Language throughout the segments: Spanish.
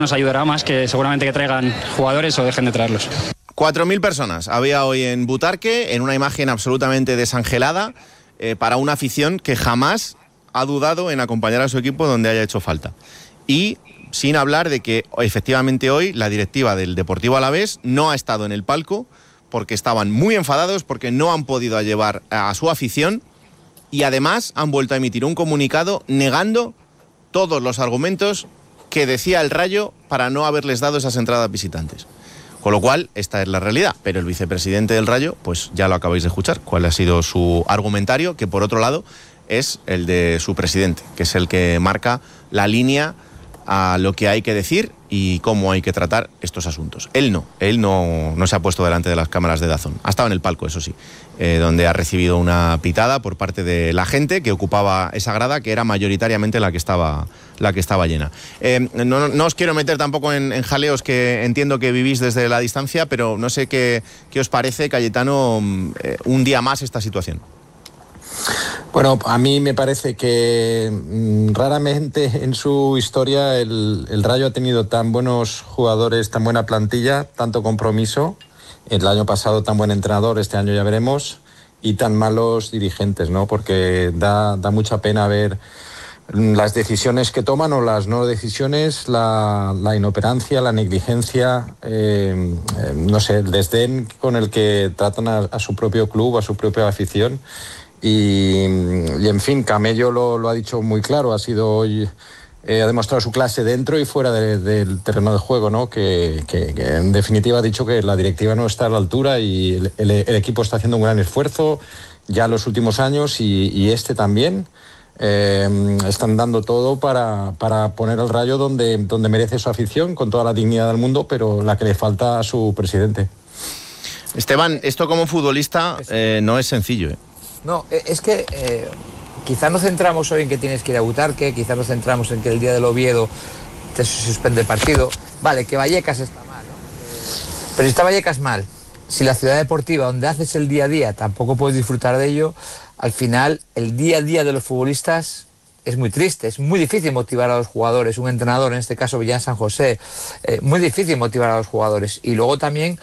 Nos ayudará más que seguramente que traigan jugadores o dejen de traerlos. 4.000 personas había hoy en Butarque, en una imagen absolutamente desangelada, para una afición que jamás ha dudado en acompañar a su equipo donde haya hecho falta. Y sin hablar de que efectivamente hoy la directiva del Deportivo Alavés no ha estado en el palco porque estaban muy enfadados, porque no han podido llevar a su afición y además han vuelto a emitir un comunicado negando todos los argumentos que decía el Rayo para no haberles dado esas entradas visitantes. Con lo cual, esta es la realidad. Pero el vicepresidente del Rayo, pues ya lo acabáis de escuchar, cuál ha sido su argumentario, que por otro lado es el de su presidente, que es el que marca la línea a lo que hay que decir y cómo hay que tratar estos asuntos. Él no se ha puesto delante de las cámaras de DAZN. Ha estado en el palco, eso sí, donde ha recibido una pitada por parte de la gente que ocupaba esa grada, que era mayoritariamente la que estaba llena. No os quiero meter tampoco en jaleos que entiendo que vivís desde la distancia, pero no sé qué os parece, Cayetano, un día más esta situación. Bueno, a mí me parece que raramente en su historia el Rayo ha tenido tan buenos jugadores, tan buena plantilla, tanto compromiso. El año pasado tan buen entrenador, este año ya veremos, y tan malos dirigentes, ¿no? Porque da mucha pena ver las decisiones que toman o las no decisiones, la inoperancia, la negligencia, no sé, el desdén con el que tratan a su propio club, a su propia afición. Y en fin, Camello lo ha dicho muy claro, ha sido hoy, ha demostrado su clase dentro y fuera del terreno de juego, ¿no? Que en definitiva ha dicho que la directiva no está a la altura y el equipo está haciendo un gran esfuerzo ya en los últimos años y este también. Están dando todo para poner al Rayo donde merece su afición, con toda la dignidad del mundo, pero la que le falta a su presidente. Esteban, esto como futbolista no es sencillo, ¿eh? No, es que quizás nos centramos hoy en que tienes que ir a Butarque, quizás nos centramos en que el día del Oviedo te suspende el partido. Vale, que Vallecas está mal, ¿no? Pero si está Vallecas mal, si la ciudad deportiva donde haces el día a día tampoco puedes disfrutar de ello, al final el día a día de los futbolistas es muy triste, es muy difícil motivar a los jugadores. Un entrenador, en este caso Villán San José, muy difícil motivar a los jugadores. Y luego también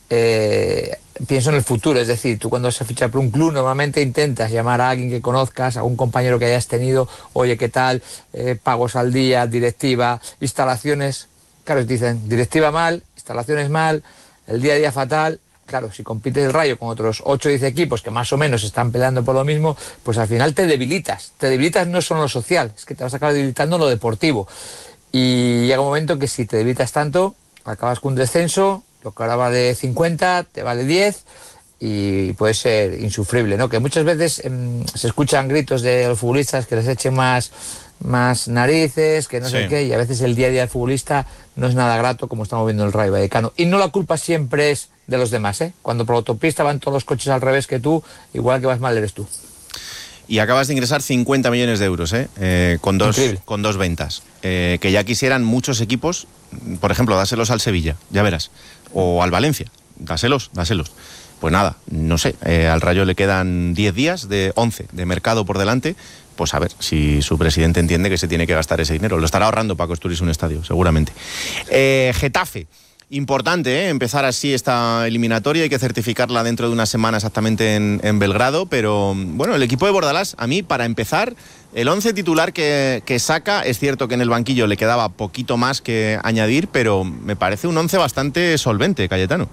pienso en el futuro, es decir, tú cuando se ficha por un club normalmente intentas llamar a alguien que conozcas, a un compañero que hayas tenido, oye, ¿qué tal? Pagos al día, directiva, instalaciones. Claro, te dicen, directiva mal, instalaciones mal, el día a día fatal. Claro, si compites el Rayo con otros 8 o 10 equipos que más o menos están peleando por lo mismo, pues al final te debilitas. Te debilitas no solo en lo social, es que te vas a acabar debilitando en lo deportivo. Y llega un momento que si te debilitas tanto, acabas con un descenso. Lo que ahora vale 50, te vale 10 y puede ser insufrible, ¿no? Que muchas veces se escuchan gritos de los futbolistas que les echen más narices, que no sé qué, y a veces el día a día del futbolista no es nada grato, como estamos viendo en el Rayo Vallecano. Y no la culpa siempre es de los demás, ¿eh? Cuando por la autopista van todos los coches al revés que tú, igual que vas mal eres tú. Y acabas de ingresar 50 millones de euros, con dos ventas. Que ya quisieran muchos equipos, por ejemplo, dáselos al Sevilla, ya verás. O al Valencia, dáselos. Pues nada, no sé, al Rayo le quedan 10 días, de 11 de mercado por delante. Pues a ver si su presidente entiende que se tiene que gastar ese dinero. Lo estará ahorrando para construirse un estadio, seguramente. Getafe. Importante, empezar así esta eliminatoria, hay que certificarla dentro de una semana exactamente en Belgrado, pero bueno, el equipo de Bordalás, a mí, para empezar, el 11 titular que saca, es cierto que en el banquillo le quedaba poquito más que añadir, pero me parece un 11 bastante solvente, Cayetano.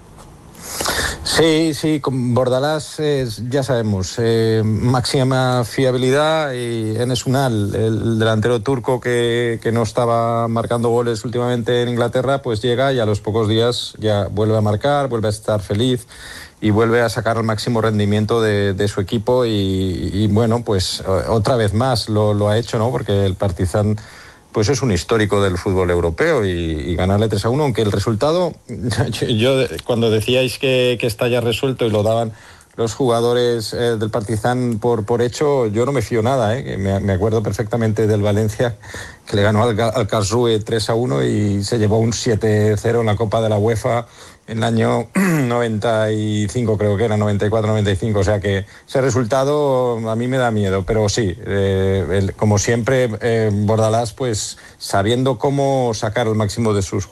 Sí, con Bordalás ya sabemos, máxima fiabilidad, y Enes Ünal, el delantero turco que no estaba marcando goles últimamente en Inglaterra, pues llega y a los pocos días ya vuelve a marcar, vuelve a estar feliz y vuelve a sacar el máximo rendimiento de su equipo y bueno, pues otra vez más lo ha hecho, ¿no? Porque el Partizan pues es un histórico del fútbol europeo y ganarle 3-1, aunque el resultado, yo cuando decíais que está ya resuelto y lo daban los jugadores del Partizan por hecho, yo no me fío nada, que me acuerdo perfectamente del Valencia, que le ganó al Karlsruhe 3-1 y se llevó un 7-0 en la Copa de la UEFA en el año 95, creo que era 94-95, o sea que ese resultado a mí me da miedo, pero sí, como siempre, Bordalás, pues sabiendo cómo sacar el máximo de sus